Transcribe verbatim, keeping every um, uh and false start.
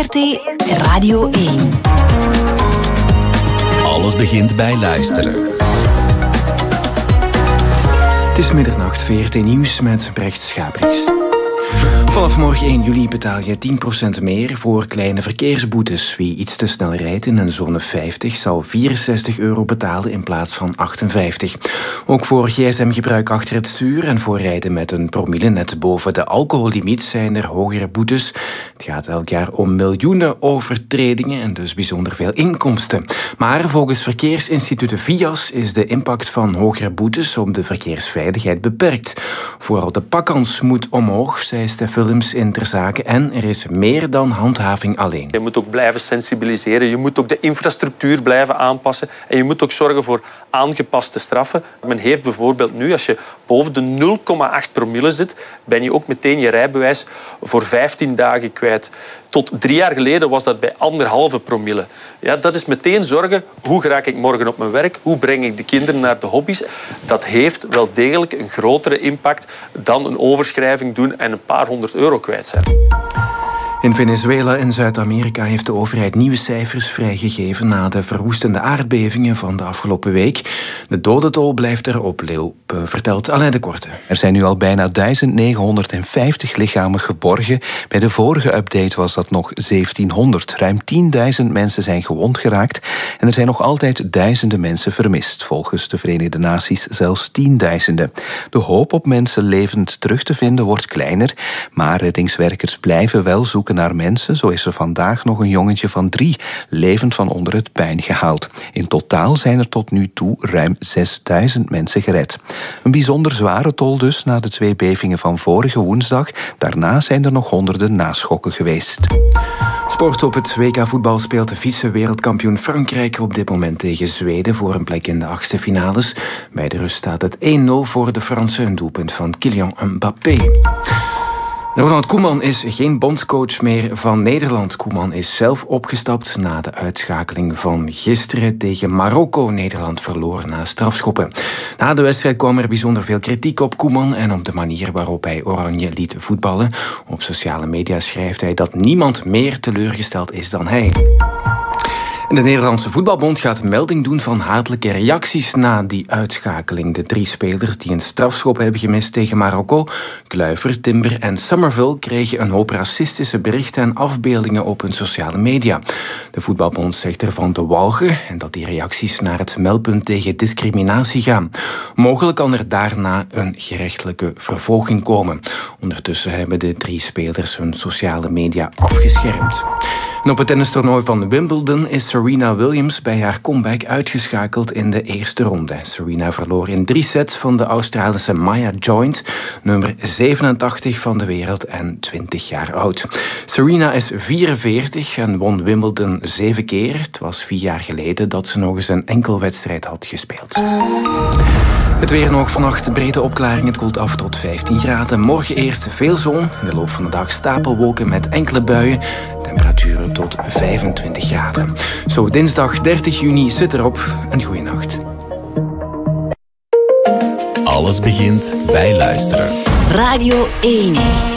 V R T Radio één. Alles begint bij luisteren. Het is middernacht, V R T Nieuws met Brecht Schabriks. Vanaf morgen één juli betaal je tien procent meer voor kleine verkeersboetes. Wie iets te snel rijdt in een zone vijftig zal vierenzestig euro betalen in plaats van achtenvijftig. Ook voor gsm-gebruik achter het stuur en voor rijden met een promille net boven de alcohollimiet zijn er hogere boetes. Het gaat elk jaar om miljoenen overtredingen en dus bijzonder veel inkomsten. Maar volgens verkeersinstituut V I A S is de impact van hogere boetes op de verkeersveiligheid beperkt. Vooral de pakkans moet omhoog, zei Stef Willems in Ter Zaken, en er is meer dan handhaving alleen. Je moet ook blijven sensibiliseren, je moet ook de infrastructuur blijven aanpassen en je moet ook zorgen voor aangepaste straffen. Men heeft bijvoorbeeld nu, als je boven de nul komma acht promille zit, ben je ook meteen je rijbewijs voor vijftien dagen kwijt. Tot drie jaar geleden was dat bij anderhalve promille. Ja, dat is meteen zorgen, hoe raak ik morgen op mijn werk? Hoe breng ik de kinderen naar de hobby's? Dat heeft wel degelijk een grotere impact dan een overschrijving doen en een paar honderd euro kwijt zijn. In Venezuela en Zuid-Amerika heeft de overheid nieuwe cijfers vrijgegeven na de verwoestende aardbevingen van de afgelopen week. De dodentol blijft er oplopen, vertelt Alain de Korte. Er zijn nu al bijna duizend negenhonderdvijftig lichamen geborgen. Bij de vorige update was dat nog zeventienhonderd. Ruim tienduizend mensen zijn gewond geraakt en er zijn nog altijd duizenden mensen vermist. Volgens de Verenigde Naties zelfs tienduizenden. De hoop op mensen levend terug te vinden wordt kleiner, maar reddingswerkers blijven wel zoeken naar mensen. Zo is er vandaag nog een jongetje van drie levend van onder het puin gehaald. In totaal zijn er tot nu toe ruim zesduizend mensen gered. Een bijzonder zware tol dus na de twee bevingen van vorige woensdag. Daarna zijn er nog honderden naschokken geweest. Sport op het W K voetbal speelt de vice-wereldkampioen Frankrijk op dit moment tegen Zweden voor een plek in de achtste finales. Bij de rust staat het één nul voor de Fransen, een doelpunt van Kylian Mbappé. Ronald Koeman is geen bondscoach meer van Nederland. Koeman is zelf opgestapt na de uitschakeling van gisteren tegen Marokko. Nederland verloor na strafschoppen. Na de wedstrijd kwam er bijzonder veel kritiek op Koeman en op de manier waarop hij Oranje liet voetballen. Op sociale media schrijft hij dat niemand meer teleurgesteld is dan hij. De Nederlandse Voetbalbond gaat melding doen van hatelijke reacties na die uitschakeling. De drie spelers die een strafschop hebben gemist tegen Marokko, Kluivert, Timber en Summerville, kregen een hoop racistische berichten en afbeeldingen op hun sociale media. De Voetbalbond zegt ervan te walgen en dat die reacties naar het meldpunt tegen discriminatie gaan. Mogelijk kan er daarna een gerechtelijke vervolging komen. Ondertussen hebben de drie spelers hun sociale media afgeschermd. En op het tennistoernooi van Wimbledon is Serena Williams bij haar comeback uitgeschakeld in de eerste ronde. Serena verloor in drie sets van de Australische Maya Joint, nummer zevenentachtig van de wereld en twintig jaar oud. Serena is vierenveertig en won Wimbledon zeven keer. Het was vier jaar geleden dat ze nog eens een enkel wedstrijd had gespeeld. Het weer nog vannacht, brede opklaring. Het koelt af tot vijftien graden. Morgen eerst veel zon. In de loop van de dag stapelwolken met enkele buien. Temperaturen tot vijfentwintig graden. Zo dinsdag dertig juni zit erop. Een goeie nacht. Alles begint bij luisteren. Radio één.